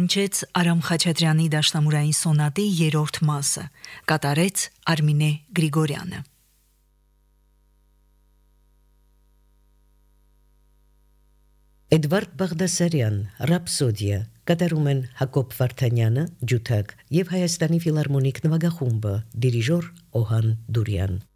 հնչեց Արամ Խաչատրյանի դաշնամուրային սոնատի 3-րդ մասը, կատարեց Արմինե Գրիգորյանը։ Էդվարդ Բաղդասարյան, Ռապսոդիա, կատարում են Հակոբ Վարդանյանը, ջութակ և Հայաստանի ֆիլհարմոնիկ նվագախումբը, դիրիժոր Օհան Դուրյան։